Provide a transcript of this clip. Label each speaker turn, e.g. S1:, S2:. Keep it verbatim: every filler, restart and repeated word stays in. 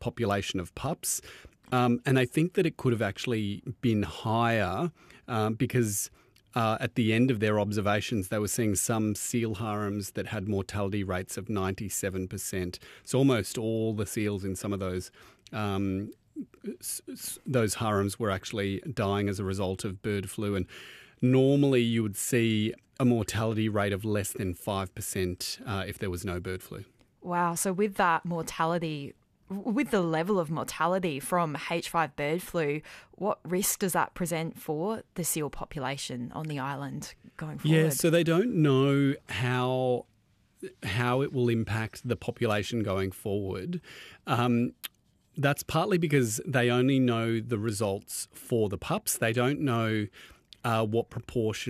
S1: population of pups. Um, and they think that it could have actually been higher um, because uh, at the end of their observations, they were seeing some seal harems that had mortality rates of ninety-seven percent. So almost all the seals in some of those um, s- s- those harems were actually dying as a result of bird flu. And normally you would see a mortality rate of less than five percent uh, if there was no bird flu.
S2: Wow. So with that mortality, with the level of mortality from H five bird flu, what risk does that present for the seal population on the island going forward?
S1: Yeah, so they don't know how how it will impact the population going forward. Um, that's partly because they only know the results for the pups. They don't know uh, what proportion